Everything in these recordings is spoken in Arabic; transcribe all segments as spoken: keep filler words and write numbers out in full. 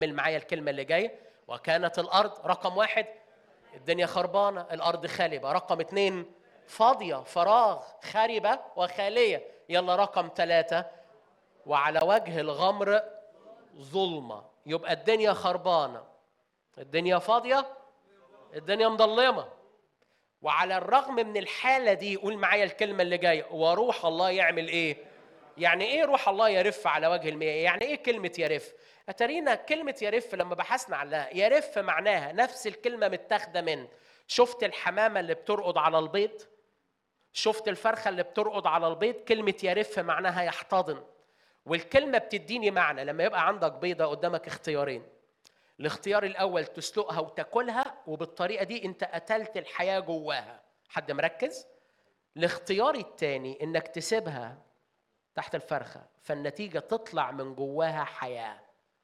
معايا الكلمة اللي جاية. وكانت الأرض رقم واحد الدنيا خربانة، الأرض خالبة. رقم اتنين فاضية، فراغ، خاربة وخالية. يلا رقم ثلاثة وعلى وجه الغمر ظلمة. يبقى الدنيا خربانة، الدنيا فاضية، الدنيا مظلمة. وعلى الرغم من الحالة دي، قول معايا الكلمة اللي جاية، وروح الله يعمل ايه؟ يعني ايه روح الله يرف على وجه المياه؟ يعني ايه كلمة يرف؟ اترينا كلمة يرف لما بحثنا عنها، يرف معناها نفس الكلمة متاخدة من، شفت الحمامة اللي بترقد على البيض؟ شفت الفرخة اللي بترقد على البيض؟ كلمة يرف معناها يحتضن. والكلمة بتديني معنى لما يبقى عندك بيضة قدامك اختيارين. الاختيار الأول تسلقها وتاكلها، وبالطريقة دي أنت قتلت الحياة جواها. حد مركز؟ الاختيار الثاني إنك تسيبها تحت الفرخة، فالنتيجة تطلع من جواها حياة.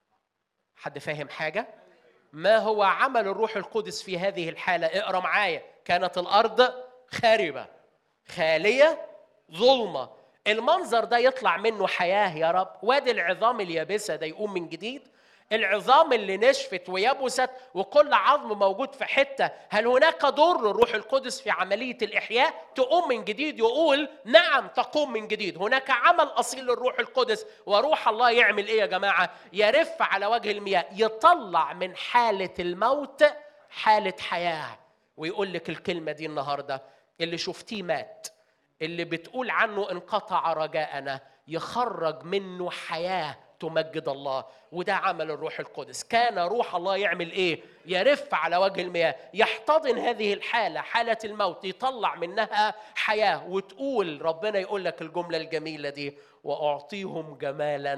حد فاهم حاجة؟ ما هو عمل الروح القدس في هذه الحالة؟ اقرأ معايا. كانت الأرض خاربة، خالية، ظلمة. المنظر ده يطلع منه حياة يا رب. وادي العظام اليابسة ده يقوم من جديد، العظام اللي نشفت ويبست وكل عظم موجود في حتة. هل هناك دور للروح القدس في عملية الإحياء؟ تقوم من جديد. يقول نعم تقوم من جديد. هناك عمل أصيل للروح القدس. وروح الله يعمل إيه يا جماعة؟ يرف على وجه المياه، يطلع من حالة الموت حالة حياة. ويقول لك الكلمة دي النهاردة، اللي شفتيه مات، اللي بتقول عنه انقطع رجاءنا، يخرج منه حياة تمجد الله. وده عمل الروح القدس. كان روح الله يعمل ايه؟ يرف على وجه المياه، يحتضن هذه الحالة، حالة الموت، يطلع منها حياة. وتقول ربنا يقول لك الجملة الجميلة دي، وأعطيهم جمالا.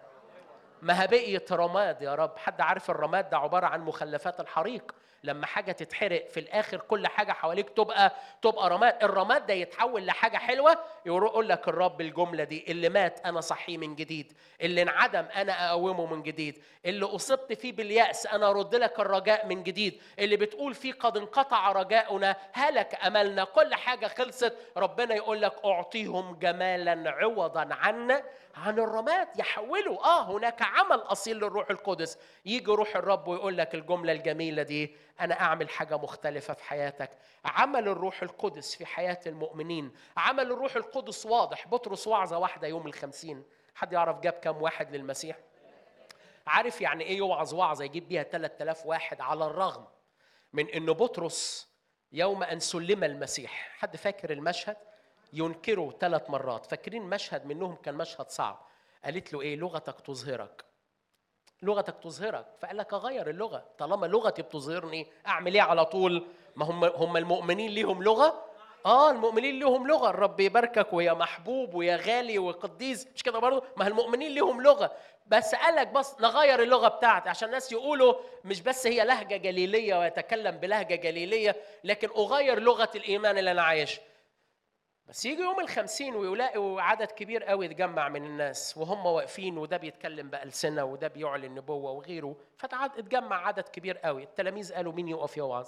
ما بقية رماد يا رب. حد عارف الرماد ده عبارة عن مخلفات الحريق. لما حاجة تتحرق في الآخر كل حاجة حواليك تبقى تبقى رماد. الرماد ده يتحول لحاجة حلوة. يقول لك الرب الجملة دي، اللي مات أنا صحيه من جديد، اللي انعدم أنا أقومه من جديد، اللي أصبت فيه باليأس أنا أرد لك الرجاء من جديد، اللي بتقول فيه قد انقطع رجاؤنا هلك أملنا كل حاجة خلصت. ربنا يقول لك أعطيهم جمالا عوضا عن عن الرماد. يحولوا. آه هناك عمل أصيل للروح القدس. يجي روح الرب ويقول لك الجملة الجميلة دي، أنا أعمل حاجة مختلفة في حياتك. عمل الروح القدس في حياة المؤمنين، عمل الروح القدس واضح. بطرس وعظة واحدة يوم الخمسين، حد يعرف جاب كم واحد للمسيح؟ عارف يعني إيه يوعظ وعظة يجيب بيها ثلاثة آلاف واحد؟ على الرغم من إن بطرس يوم أن سلم المسيح، حد فاكر المشهد؟ ينكره ثلاث مرات. فاكرين مشهد منهم كان مشهد صعب. قالت له إيه؟ لغتك تظهرك، لغتك تظهرك. فقال لك أغير اللغة، طالما لغتي بتظهرني أعمل إيه على طول؟ ما هم هم المؤمنين ليهم لغة. آه المؤمنين ليهم لغة. الرب يباركك ويا محبوب ويا غالي وقديس، مش كده برضو؟ ما المؤمنين ليهم لغة. بس قال لك بس نغير اللغة بتاعتي عشان الناس يقولوا مش بس هي لهجة جليلية ويتكلم بلهجة جليلية، لكن أغير لغة الإيمان اللي أنا عايش. بس يجي يوم الخمسين ويلاقوا عدد كبير قوي يتجمع من الناس وهم واقفين، وده بيتكلم بألسنة وده بيعلن نبوة وغيره. فتجمع عدد كبير قوي. التلاميذ قالوا مين يقف يوعظ؟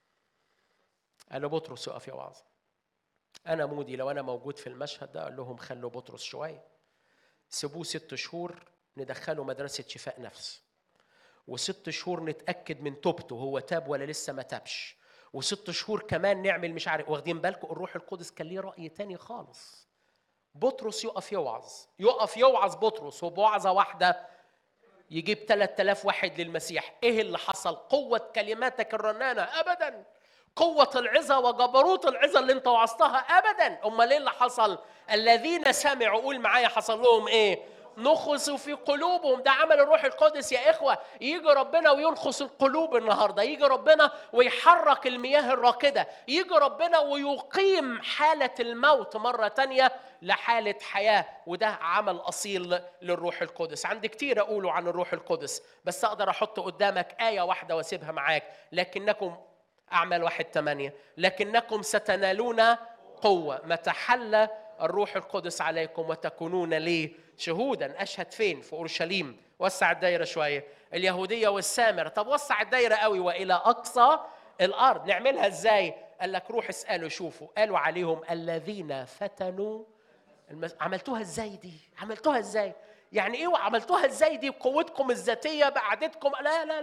قالوا بطرس يقف يوعظ. أنا مودي لو أنا موجود في المشهد ده قال لهم خلوا بطرس شوية، سيبوه ست شهور ندخله مدرسة شفاء نفس، وست شهور نتأكد من توبته هو تاب ولا لسه ما تابش، وست شهور كمان نعمل مش عارف. واخدين بالكم الروح القدس كان ليه رأي تاني خالص. بطرس يقف يوعظ، يقف يوعظ بطرس وبوعظة واحدة يجيب ثلاثة آلاف واحد للمسيح. ايه اللي حصل؟ قوة كلماتك الرنانة؟ ابدا. قوة العظة وجبروت العظة اللي انت وعظتها؟ ابدا. امال ايه اللي حصل؟ الذين سمعوا، قول معايا، حصل لهم ايه؟ نخسوا في قلوبهم. ده عمل الروح القدس يا إخوة. يجي ربنا وينخس القلوب النهاردة. يجي ربنا ويحرك المياه الراكدة. يجي ربنا ويقيم حالة الموت مرة تانية لحالة حياة. وده عمل أصيل للروح القدس. عندي كتير أقوله عن الروح القدس، بس أقدر أحط قدامك آية واحدة واسيبها معاك. لكنكم أعمال واحد ثمانية، لكنكم ستنالون قوة متى حل الروح القدس عليكم وتكونون لي شهودا. أشهد فين؟ في أورشليم. وسع الدائرة شوية. اليهودية والسامرة. طب وسع الدائرة قوي. وإلى أقصى الأرض. نعملها إزاي؟ قال لك روح اسألوا شوفوا. قالوا عليهم الذين فتنوا المس... عملتوها إزاي دي؟ عملتوها إزاي؟ يعني ايه وعملتوها ازاي دي بقوتكم الذاتيه بعدتكم؟ لا لا